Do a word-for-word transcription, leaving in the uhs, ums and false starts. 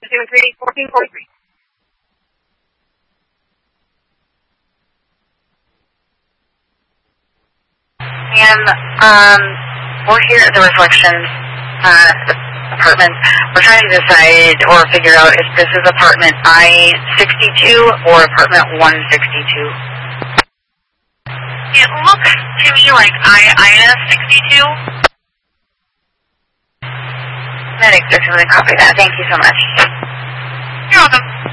two three, fourteen forty-three. And um, we're here at the Reflection uh, apartment. We're trying to decide or figure out if this is apartment I sixty-two or apartment one sixty-two. It looks to me like I Ida sixty-two. Medic, definitely copy that. Thank you so much. You're welcome.